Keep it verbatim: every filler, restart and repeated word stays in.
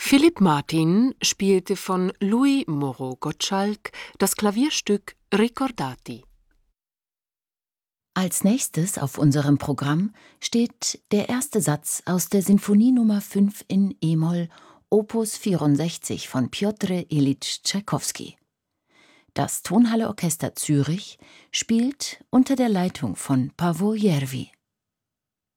Philipp Martin spielte von Louis Moreau Gottschalk das Klavierstück Ricordati. Als nächstes auf unserem Programm steht der erste Satz aus der Sinfonie Nummer fünf in e-Moll, Opus vierundsechzig von Pjotr Iljitsch Tschaikowski. Das Tonhalle Orchester Zürich spielt unter der Leitung von Paavo Järvi.